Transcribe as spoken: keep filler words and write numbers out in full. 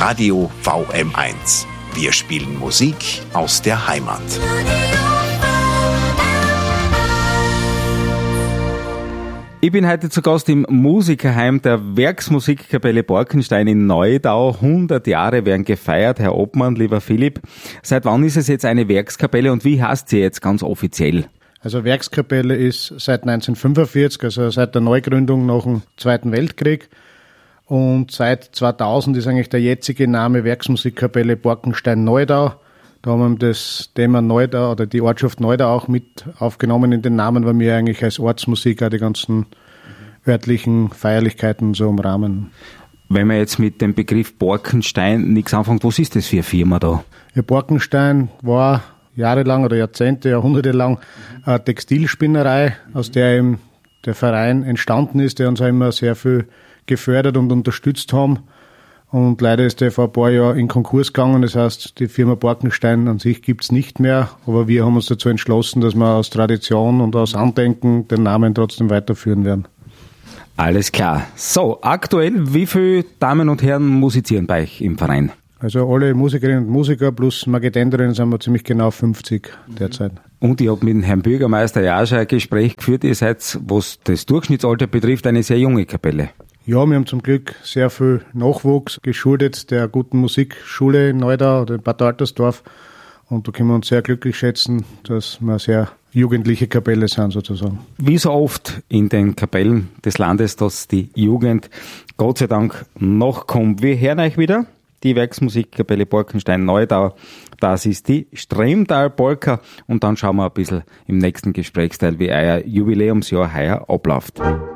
Radio V M eins. Wir spielen Musik aus der Heimat. Ich bin heute zu Gast im Musikerheim der Werksmusikkapelle Borkenstein in Neudau. hundert Jahre werden gefeiert. Herr Obmann, lieber Philipp, seit wann ist es jetzt eine Werkskapelle und wie heißt sie jetzt ganz offiziell? Also Werkskapelle ist seit neunzehnhundertfünfundvierzig, also seit der Neugründung nach dem Zweiten Weltkrieg. Und seit zweitausend ist eigentlich der jetzige Name Werksmusikkapelle Borkenstein Neudau. Da haben wir das Thema Neudau oder die Ortschaft Neudau auch mit aufgenommen in den Namen, weil wir eigentlich als Ortsmusiker die ganzen örtlichen Feierlichkeiten so umrahmen. Wenn man jetzt mit dem Begriff Borkenstein nichts anfängt, was ist das für eine Firma da? Ja, Borkenstein war jahrelang oder Jahrzehnte, Jahrhunderte lang eine Textilspinnerei, aus der eben der Verein entstanden ist, der uns auch immer sehr viel gefördert und unterstützt haben. Und leider ist der vor ein paar Jahren in Konkurs gegangen. Das heißt, die Firma Borkenstein an sich gibt's nicht mehr. Aber wir haben uns dazu entschlossen, dass wir aus Tradition und aus Andenken den Namen trotzdem weiterführen werden. Alles klar. So, aktuell, wie viele Damen und Herren musizieren bei euch im Verein? Also alle Musikerinnen und Musiker plus Marketenderinnen sind wir ziemlich genau fünfzig derzeit. Und ich habe mit dem Herrn Bürgermeister ja auch schon ein Gespräch geführt. Ihr seid, was das Durchschnittsalter betrifft, eine sehr junge Kapelle. Ja, wir haben zum Glück sehr viel Nachwuchs geschuldet der guten Musikschule in Neudau oder in Bad Altersdorf. Und da können wir uns sehr glücklich schätzen, dass wir eine sehr jugendliche Kapelle sind sozusagen. Wie so oft in den Kapellen des Landes, dass die Jugend Gott sei Dank noch kommt. Wir hören euch wieder, die Werksmusikkapelle Borkenstein Neudau. Das ist die Stremtal-Polka. Und dann schauen wir ein bisschen im nächsten Gesprächsteil, wie euer Jubiläumsjahr heuer abläuft.